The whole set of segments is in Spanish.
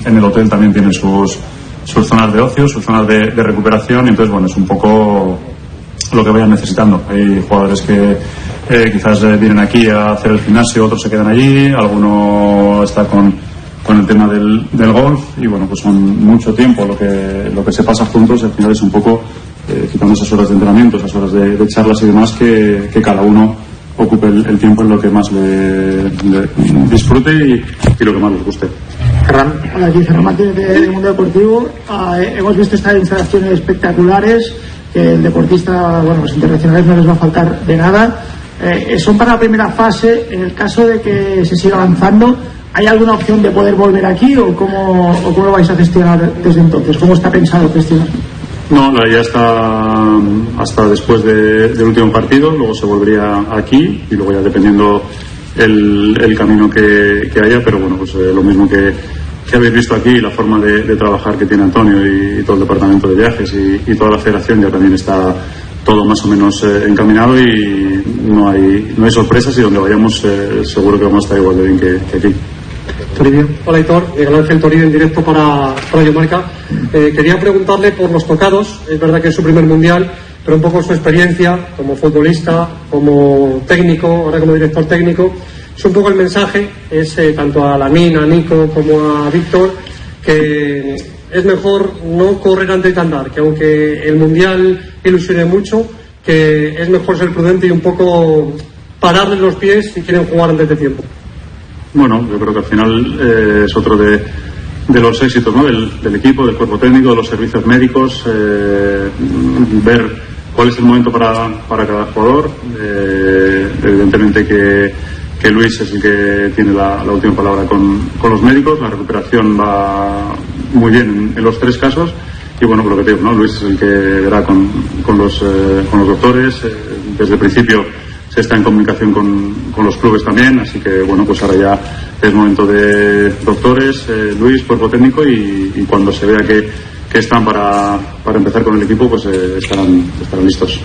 el hotel también tienen sus zonas de ocio, sus zonas de recuperación, entonces bueno, es un poco lo que vayan necesitando. Hay jugadores que quizás vienen aquí a hacer el gimnasio, otros se quedan allí, alguno está con el tema del golf, y bueno, pues son mucho tiempo lo que se pasa juntos. Al final es un poco quitando esas horas de entrenamiento, esas horas de charlas y demás, que cada uno ocupe el tiempo en lo que más le disfrute y lo que más les guste. Hola, aquí Ferran Martínez de Mundo Deportivo. Hemos visto estas instalaciones espectaculares, que el deportista, bueno, los internacionales no les va a faltar de nada. Son para la primera fase. En el caso de que se siga avanzando, ¿hay alguna opción de poder volver aquí o cómo lo vais a gestionar desde entonces? ¿Cómo está pensado gestionar? No, ya está hasta después del último partido, luego se volvería aquí y luego ya dependiendo el camino que haya, pero bueno, pues lo mismo que habéis visto aquí, la forma de trabajar que tiene Antonio y todo el departamento de viajes y toda la federación, ya también está todo más o menos encaminado y no hay sorpresas, y donde vayamos seguro que vamos a estar igual de bien que aquí. Toribio. Hola, Hitor, Miguel Ángel Toribio en directo para Radio Marca. Quería preguntarle por los tocados. Es verdad que es su primer mundial, pero un poco su experiencia como futbolista, como técnico, ahora como director técnico. Es un poco el mensaje, es tanto a Lamine, a Nico como a Víctor, que es mejor no correr antes de andar, que aunque el mundial ilusione mucho, que es mejor ser prudente y un poco pararles los pies si quieren jugar antes de tiempo. Bueno, yo creo que al final es otro de los éxitos, ¿no? del equipo, del cuerpo técnico, de los servicios médicos, ver cuál es el momento para cada jugador. Evidentemente que Luis es el que tiene la última palabra con los médicos. La recuperación va muy bien en los tres casos, y bueno, por lo que te digo, ¿no? Luis es el que verá con los doctores. Desde el principio se está en comunicación con los clubes también, así que bueno, pues ahora ya es momento de doctores, Luis, cuerpo técnico, y cuando se vea que están para empezar con el equipo, pues estarán listos.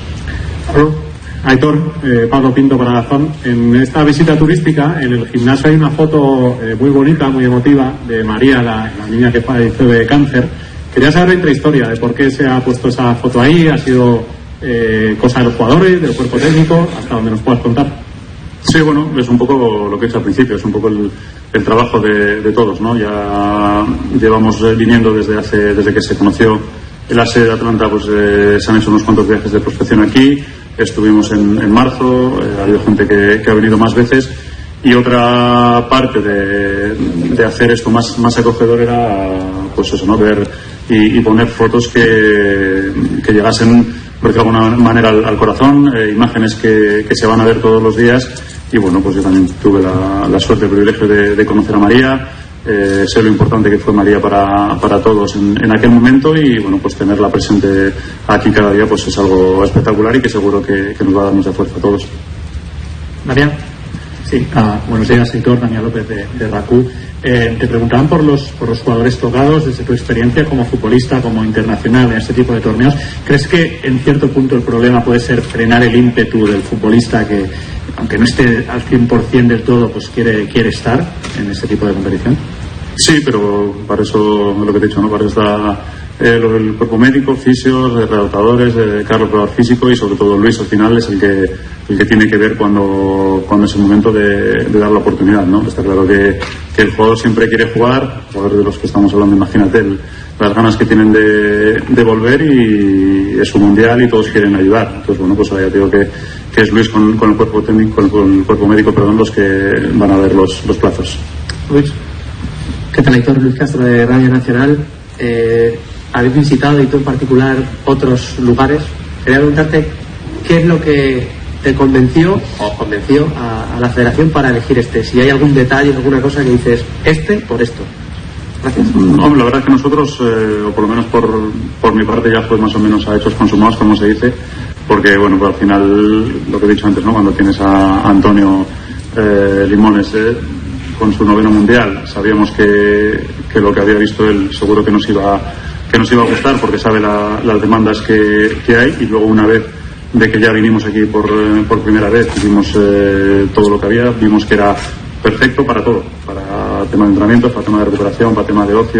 Aitor, Pablo Pinto para Gazón. En esta visita turística, en el gimnasio hay una foto muy bonita, muy emotiva, de María, la niña que padeció de cáncer. Quería saber la intrahistoria de por qué se ha puesto esa foto ahí. ¿Ha sido cosa de los jugadores, del cuerpo técnico, hasta donde nos puedas contar? Sí, bueno, es un poco lo que he hecho al principio, es un poco el trabajo de todos, ¿no? Ya llevamos viniendo desde que se conoció el ASE de Atlanta, pues se han hecho unos cuantos viajes de prospección aquí. Estuvimos en marzo, ha habido gente que ha venido más veces, y otra parte de hacer esto más acogedor era, pues eso, ¿no? Ver y poner fotos que llegasen, por decirlo de alguna manera, al corazón, imágenes que se van a ver todos los días. Y bueno, pues yo también tuve la suerte, el privilegio de conocer a María, sé lo importante que fue María para todos en aquel momento, y bueno, pues tenerla presente aquí cada día pues es algo espectacular y que seguro que nos va a dar mucha fuerza a todos. María. Sí, buenos días, Aitor, Daniel López de RACU. Te preguntaban por los jugadores tocados, desde tu experiencia como futbolista, como internacional en este tipo de torneos. ¿Crees que en cierto punto el problema puede ser frenar el ímpetu del futbolista que, aunque no esté al 100% del todo, pues quiere estar en este tipo de competición? Sí, pero para eso es lo que te he dicho, ¿no? Para eso está el cuerpo médico, fisios, readaptadores, Carlos, preparador físico, y sobre todo Luis al final es el que tiene que ver cuando es el momento de dar la oportunidad, ¿no? Está claro que el jugador siempre quiere jugar, jugadores de los que estamos hablando, imagínate las ganas que tienen de volver, y es un mundial y todos quieren ayudar. Entonces bueno, pues ahora ya digo que es Luis con el cuerpo técnico, con el cuerpo médico, perdón, los que van a ver los plazos. Luis. ¿Qué tal, Aitor? Luis Castro de Radio Nacional. Habéis visitado, y tú en particular, otros lugares. Quería preguntarte qué es lo que te convenció a la federación para elegir este. Si hay algún detalle, alguna cosa que dices, por esto. Gracias. Hombre, la verdad es que nosotros, o por lo menos por mi parte, ya fue más o menos a hechos consumados, como se dice, porque bueno, pues al final, lo que he dicho antes, ¿no? Cuando tienes a Antonio Limones con su 9º mundial, sabíamos que lo que había visto él seguro que nos iba a gustar, porque sabe las demandas que hay, y luego una vez de que ya vinimos aquí por primera vez, vimos todo lo que había, vimos que era perfecto para todo, para tema de entrenamiento, para tema de recuperación, para tema de ocio.